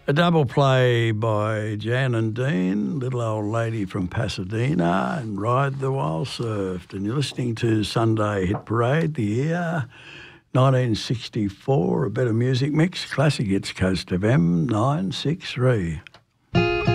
A double play by Jan and Dean, Little Old Lady from Pasadena, and Ride the Wild Surf. And you're listening to Sunday Hit Parade, the year 1964, a better music mix, Classic Hits Coast FM 963.